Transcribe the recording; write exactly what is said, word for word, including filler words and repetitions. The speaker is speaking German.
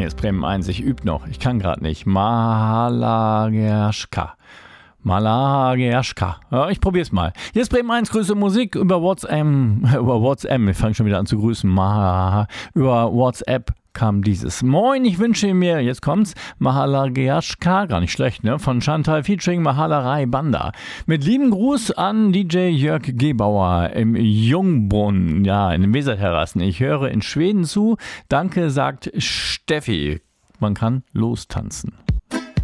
Hier ist Bremen eins, ich übe noch. Ich kann gerade nicht. Malagerschka. Malagerschka. Ja, ich probier's mal. Hier ist Bremen eins, Grüße Musik über WhatsApp. Über WhatsApp, ich fange schon wieder an zu grüßen. Ma, über WhatsApp kam dieses. Moin, ich wünsche mir, jetzt kommt's, Mahalagerschka, gar nicht schlecht, ne? Von Chantal featuring Mahalerei Banda. Mit lieben Gruß an D J Jörg Gebauer im Jungbrunn, ja, in den Weserterrassen. Ich höre in Schweden zu. Danke, sagt Steffi. Man kann lostanzen.